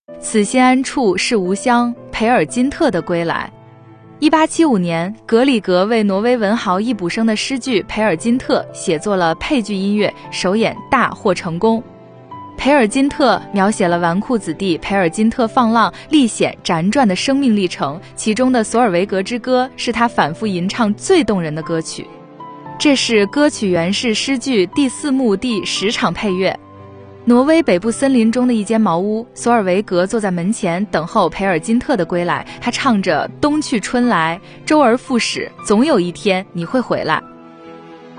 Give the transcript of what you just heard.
此心安处是吾乡，培尔金特的归来。1875年，格里格为挪威文豪易卜生的诗句《培尔金特》写作了配剧音乐，首演大获成功。培尔金特描写了纨绔子弟培尔金特放浪历险辗转的生命历程，其中的《索尔维格之歌》是他反复吟唱最动人的歌曲。这是歌曲原是诗句第4幕第10场配乐。挪威北部森林中的一间茅屋，索尔维格坐在门前等候培尔金特的归来。他唱着冬去春来，周而复始，总有一天你会回来。